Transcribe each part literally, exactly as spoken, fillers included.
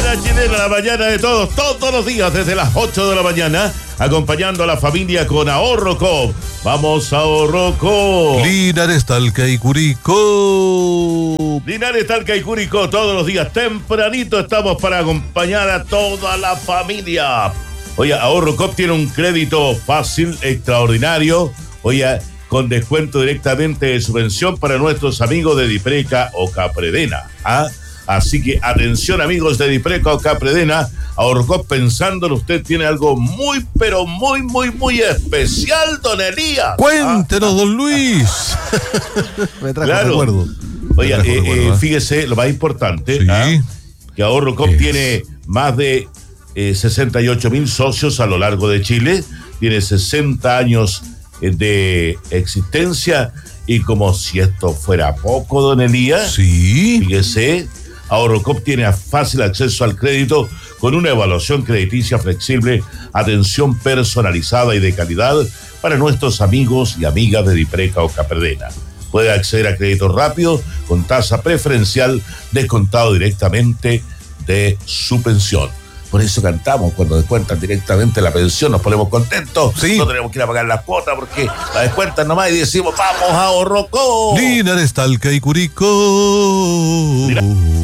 mañana chilena, la mañana de todos, todos los días desde las ocho de la mañana, acompañando a la familia con Ahorro Coop. Vamos a Ahorro Coop. Linares, Talca y Curicó. Linares, Talca y Curicó, todos los días tempranito estamos para acompañar a toda la familia. Oye, Ahorro Coop tiene un crédito fácil, extraordinario, oye, con descuento directamente de subvención para nuestros amigos de Dipreca o Capredena. ¿Ah? Así que atención, amigos de Dipreca o Capredena, Ahorro Coop, pensándolo, usted tiene algo muy, pero muy, muy, muy especial, don Elías. Cuéntenos, ¿ah? Don Luis. Me trajo claro. recuerdo. Oye, eh, recuerdo, eh, fíjese, lo más importante, sí. ¿ah? que Ahorro Coop es. tiene más de eh, sesenta y ocho mil socios a lo largo de Chile, tiene sesenta años eh, de existencia, y como si esto fuera poco, don Elías, sí. fíjese, Ahorro Coop tiene fácil acceso al crédito con una evaluación crediticia flexible, atención personalizada y de calidad para nuestros amigos y amigas de Dipreca o Capredena. Puede acceder a crédito rápido con tasa preferencial descontado directamente de su pensión. Por eso cantamos, cuando descuentan directamente la pensión, nos ponemos contentos. Sí. No tenemos que ir a pagar las cuotas porque la descuentan nomás y decimos, vamos a Ahorro Coop. Linares, Talca y Curicó. Mira.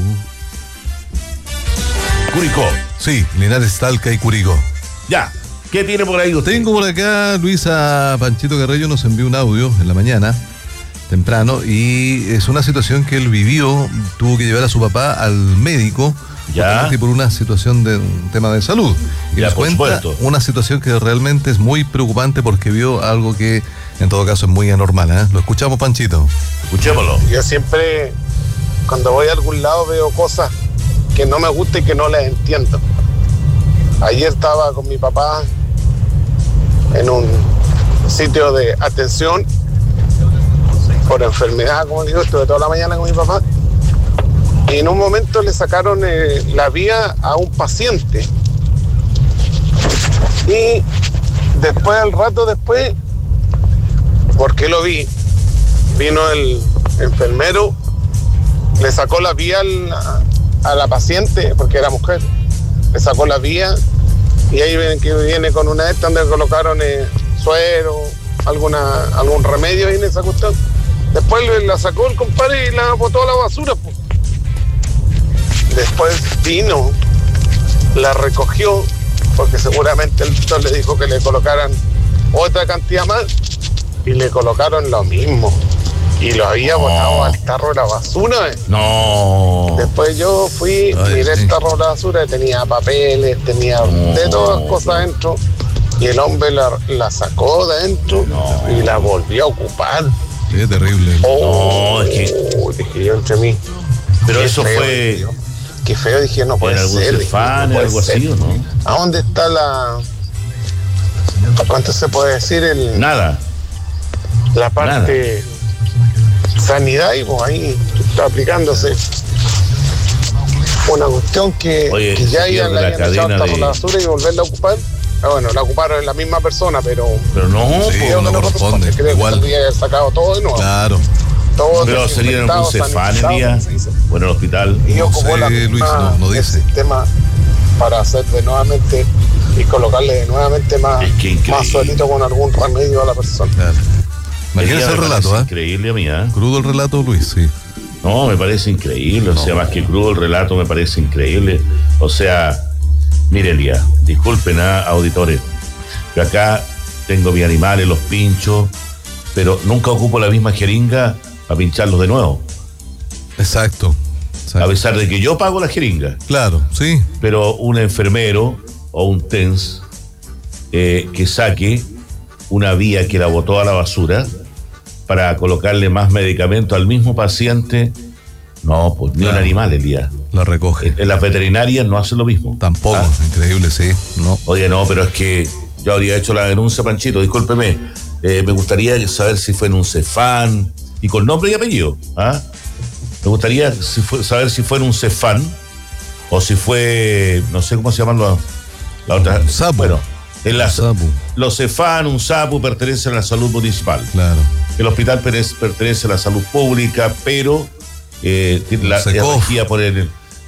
Curicó. Sí, Linares, Talca y Curicó. Ya. ¿Qué tiene por ahí usted? Tengo por acá, Luisa, Panchito Carreño nos envió un audio en la mañana, temprano, y es una situación que él vivió, tuvo que llevar a su papá al médico, ya, por una situación de un tema de salud. Y ya, nos cuenta una situación que realmente es muy preocupante porque vio algo que en todo caso es muy anormal, ¿eh? Lo escuchamos, Panchito. Escuchémoslo. Yo siempre, cuando voy a algún lado, veo cosas que no me gustan y que no las entiendo. Ayer estaba con mi papá en un sitio de atención por enfermedad, como digo, estuve toda la mañana con mi papá, y en un momento le sacaron eh, la vía a un paciente, y después, al rato después, porque lo vi, vino el enfermero, le sacó la vía al, a, a la paciente, porque era mujer, le sacó la vía, y ahí ven que viene con una esta donde colocaron eh, suero, alguna, algún remedio ahí en esa cuestión. Después la sacó el compadre y la botó a la basura, pues. Después vino, la recogió, porque seguramente el doctor le dijo que le colocaran otra cantidad más, y le colocaron lo mismo. Y lo había no. botado al tarro de la basura. ¿eh? No. Después yo fui, Ay, miré sí. el tarro de la basura, tenía papeles, tenía no. de todas las cosas dentro. Y el hombre la, la sacó de adentro no. y la volvió a ocupar. Sí, es terrible. Oh, no, es que... Oh, dije yo entre mí. Pero eso feo, fue... Tío. Qué feo, dije, no puede algún ser. Cefán, dije, no algo ser. Así, ¿o no? ¿A dónde está la... ¿Cuánto se puede decir? El... Nada. La parte... Nada. Sanidad, y pues ahí está aplicándose una cuestión que, Oye, que ya iban la echado hasta de... por la basura y volverla a ocupar. Ah, bueno, la ocuparon en la misma persona, pero... Pero no, sí, creo no que no corresponde. Creo igual. que tendría que haber sacado todo de nuevo. Claro. Todo pero sería en algún Cefán el día, o en el hospital. Y no ocupó sé, la Luis, no, no dice. el sistema para hacer de nuevamente y colocarle de nuevamente más, es más suelito con algún remedio a la persona. Claro. Imagínese el relato, ¿eh? Increíble a mí, ¿eh? Crudo el relato, Luis, sí. No, me parece increíble, o no. sea, más que crudo el relato, me parece increíble. O sea, mire, Elías, disculpen a auditores, yo acá tengo mis animales, los pincho, pero nunca ocupo la misma jeringa para pincharlos de nuevo. Exacto. Exacto. A pesar de que yo pago la jeringa. Claro, sí. Pero un enfermero o un T E N S eh, que saque una vía que la botó a la basura para colocarle más medicamento al mismo paciente, no, pues ni claro. un animal, Elías. La recoge. En, en las veterinarias no hacen lo mismo. Tampoco, ¿ah? Increíble, sí. No. Oye, no, pero es que yo habría hecho la denuncia, Panchito, discúlpeme. Eh, me gustaría saber si fue en un Cefán, y con nombre y apellido. ¿Ah? Me gustaría si fue, saber si fue en un Cefán, o si fue, no sé cómo se llaman los, la otra. Sapo. Bueno, en la, Sapo. Los Cefán, un Sapo, pertenecen a la salud municipal. Claro. El hospital pertenece a la salud pública, pero eh, tiene la energía por el,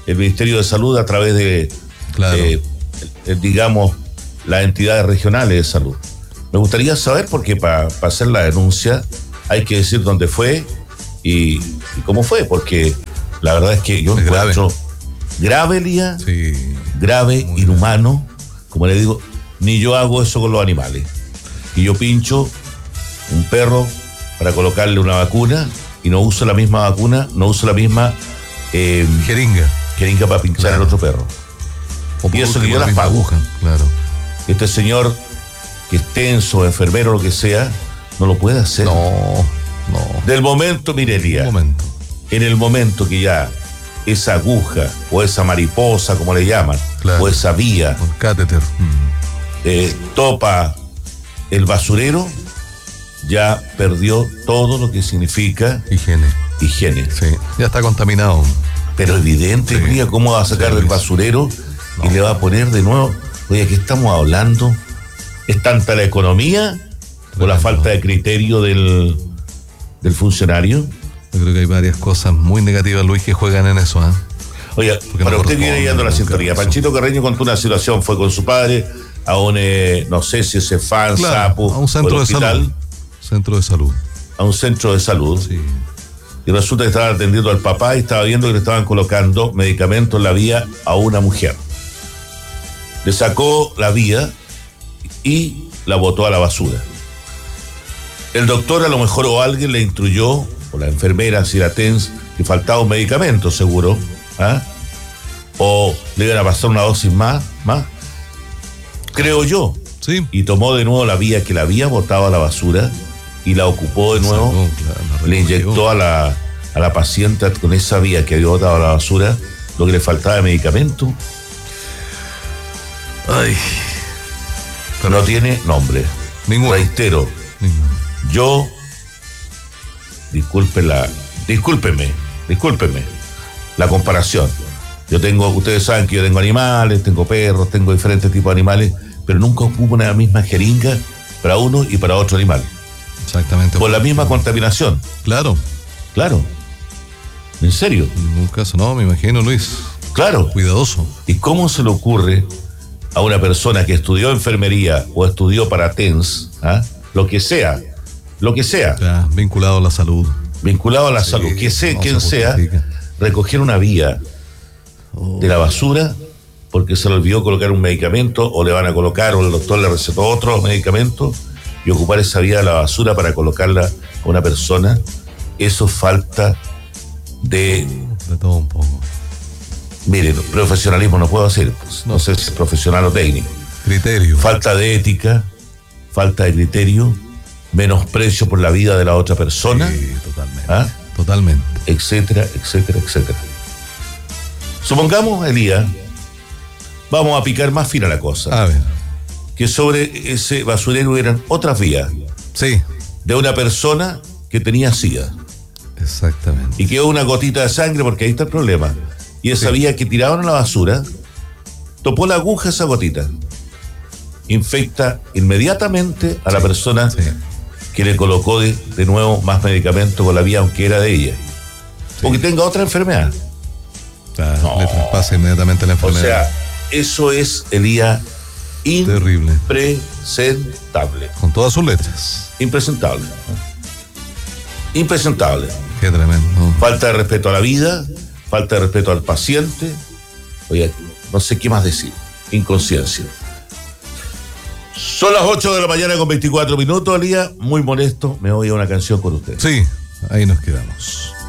el Ministerio de Salud a través de, claro. eh, digamos, las entidades regionales de salud. Me gustaría saber, porque para pa hacer la denuncia hay que decir dónde fue y, y cómo fue, porque la verdad es que yo es encuentro grave, Lía, sí, grave, inhumano, grave. Como le digo, ni yo hago eso con los animales. Y yo pincho un perro para colocarle una vacuna y no uso la misma vacuna, no uso la misma eh, jeringa. jeringa para pinchar claro. al otro perro. O y eso que yo las pago. Aguja, claro. Este señor, que es tenso, enfermero, lo que sea, no lo puede hacer. No, no. Del momento, mirería. momento. En el momento que ya esa aguja o esa mariposa, como le llaman, claro. o esa vía, un catéter, eh, topa el basurero, ya perdió todo lo que significa higiene. Higiene. Sí, ya está contaminado. Pero evidente, sí. Mira cómo va a sacar sí, del basurero no. y le va a poner de nuevo. Oye, ¿qué estamos hablando? ¿Es tanta la economía Tremendo. o la falta de criterio del, del funcionario? Yo creo que hay varias cosas muy negativas, Luis, que juegan en eso, ¿eh? Oye, Porque para no usted viene yendo la sintonía. Panchito Carreño contó una situación, fue con su padre a un, eh, no sé si ese fan, claro, sapo, a un centro de salud. Centro de salud. A un centro de salud. Sí. Y resulta que estaban atendiendo al papá y estaba viendo que le estaban colocando medicamentos en la vía a una mujer. Le sacó la vía y la botó a la basura. El doctor a lo mejor o alguien le instruyó, o la enfermera, si era TENS, que faltaba un medicamento seguro, ¿ah? O le iban a pasar una dosis más, más, creo yo. Sí. Y tomó de nuevo la vía que la había botado a la basura y la ocupó de nuevo, claro, le inyectó a la, a la paciente con esa vía que había botado a la basura lo que le faltaba de medicamento. Ay, no tiene nombre. Ninguno. Reitero, Ninguno. yo, discúlpela, discúlpeme, discúlpeme la comparación. Yo tengo, ustedes saben que yo tengo animales, tengo perros, tengo diferentes tipos de animales, pero nunca ocupo una misma jeringa para uno y para otro animal. Exactamente. Por la misma contaminación. Claro. Claro. ¿En serio? En un caso no, me imagino, Luis. Claro. Cuidadoso. ¿Y cómo se le ocurre a una persona que estudió enfermería o estudió para TENS, ¿ah? lo que sea, lo que sea. Ya, vinculado a la salud. Vinculado a la sí, salud, que sea no quien se sea, recoger una vía oh. de la basura porque se le olvidó colocar un medicamento o le van a colocar o el doctor le recetó otro medicamento y ocupar esa vía de la basura para colocarla a una persona, eso falta de... De todo un poco. Mire, profesionalismo no puedo decir, pues, no. no sé si es profesional o técnico. Criterio. Falta de ética, falta de criterio, menosprecio por la vida de la otra persona. Sí, totalmente. ¿Ah? Totalmente. Etcétera, etcétera, etcétera. Supongamos, Elías, vamos a picar más fina la cosa. A ver. Que sobre ese basurero hubieran otras vías. Sí. De una persona que tenía SIDA. Exactamente. Y quedó una gotita de sangre, porque ahí está el problema. Y esa sí. vía que tiraron a la basura, topó la aguja esa gotita. Infecta inmediatamente a sí. la persona sí. que le colocó de, de nuevo más medicamento con la vía, aunque era de ella. Sí. O que tenga otra enfermedad. Ah, no. Le traspasa inmediatamente la enfermedad. O sea, eso es, Elías, terrible. Impresentable. Con todas sus letras. Impresentable. Impresentable. Qué tremendo. Falta de respeto a la vida, falta de respeto al paciente. Oye, no sé qué más decir. Inconsciencia. Son las ocho de la mañana con veinticuatro minutos, Elías. Muy molesto. Me voy a una canción con usted. Sí, ahí nos quedamos.